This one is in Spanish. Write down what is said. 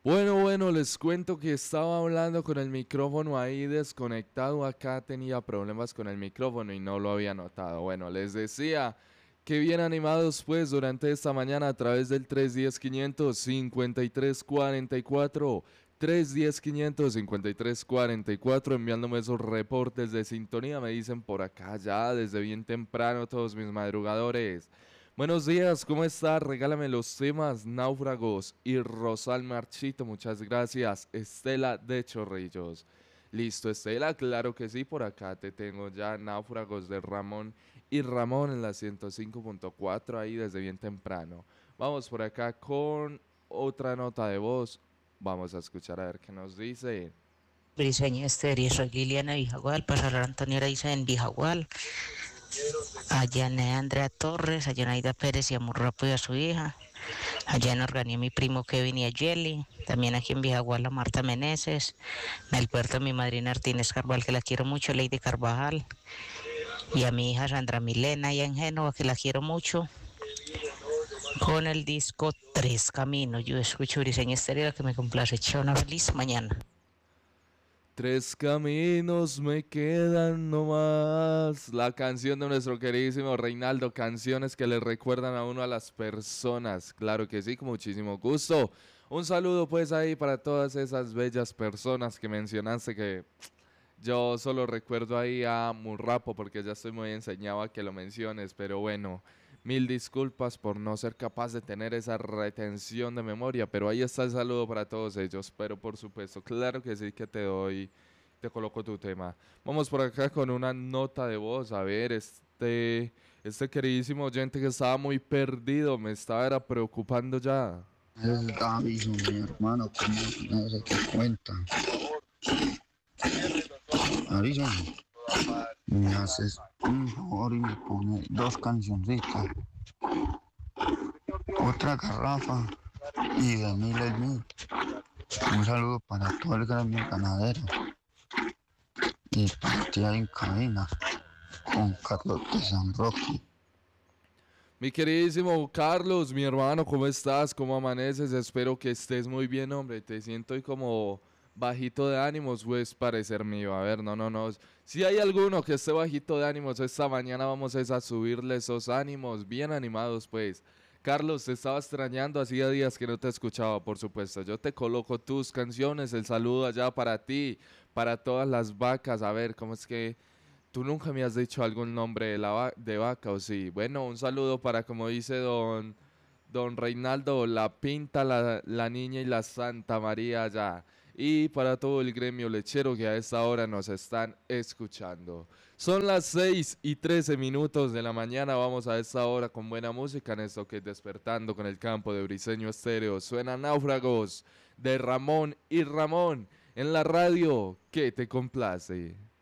Bueno, les cuento que estaba hablando con el micrófono ahí desconectado. Acá tenía problemas con el micrófono y no lo había notado. Bueno, les decía que bien animados pues durante esta mañana a través del 310-500-5344. 310-500-5344 enviándome esos reportes de sintonía. Me dicen por acá ya desde bien temprano todos mis madrugadores. Buenos días, ¿cómo está? Regálame los temas Náufragos y Rosal Marchito, muchas gracias. Estela de Chorrillos. Listo, Estela, claro que sí, por acá te tengo ya Náufragos de Ramón y Ramón en la 105.4 ahí desde bien temprano. Vamos por acá con otra nota de voz. Vamos a escuchar a ver qué nos dice. Briseño Estéreo, soy Liliana Vijagual, para Antonio Araiza en Vijagual, a Yané Andrea Torres, a Yanaida Pérez y a Murrapo y a su hija, allá en Organia mi primo Kevin y a Jelly, también aquí en Vijagual a Marta Meneses, en el puerto a mi madrina Martínez Carval, que la quiero mucho, Lady Carvajal, y a mi hija Sandra Milena y en Génova, que la quiero mucho, con el disco Tres Caminos. Yo escucho Briseño Estéreo, que me complace. Chao, una feliz mañana. Tres caminos me quedan no más. La canción de nuestro queridísimo Reinaldo. Canciones que le recuerdan a uno a las personas. Claro que sí, con muchísimo gusto. Un saludo pues ahí para todas esas bellas personas que mencionaste que yo solo recuerdo ahí a Murrapo porque ya estoy muy enseñado a que lo menciones, pero bueno, mil disculpas por no ser capaz de tener esa retención de memoria, pero ahí está el saludo para todos ellos, pero por supuesto, claro que sí que te doy, te coloco tu tema. Vamos por acá con una nota de voz, a ver, este queridísimo oyente que estaba muy perdido, me estaba era preocupando ya. Es David, mi hermano, como no sé qué cuenta. Alison, me haces un favor y me pone dos cancioncitas, otra garrafa y de mil es mil. Un saludo para todo el gremio ganadero y para ti ahí en cabina con Carlos de San Roque. Mi queridísimo Carlos, mi hermano, ¿cómo estás? ¿Cómo amaneces? Espero que estés muy bien, hombre. Te siento hoy como bajito de ánimos, pues parecer mío. A ver, no. Si hay alguno que esté bajito de ánimos, esta mañana vamos a subirle esos ánimos, bien animados, pues. Carlos, te estaba extrañando, hacía días que no te escuchaba, por supuesto. Yo te coloco tus canciones, el saludo allá para ti, para todas las vacas. A ver, ¿cómo es que tú nunca me has dicho algún nombre de vaca o sí? Bueno, un saludo para, como dice don Reinaldo, la Pinta, la Niña y la Santa María allá. Y para todo el gremio lechero que a esta hora nos están escuchando. Son las 6:13 de la mañana. Vamos a esta hora con buena música en esto que es Despertando con el Campo de Briseño Estéreo. Suena Náufragos de Ramón y Ramón en la radio que te complace.